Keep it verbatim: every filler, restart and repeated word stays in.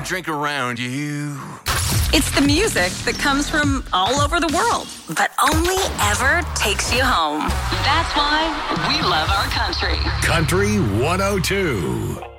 drink around you. It's the music that comes from all over the world, but only ever takes you home. That's why we love our country. Country one oh two.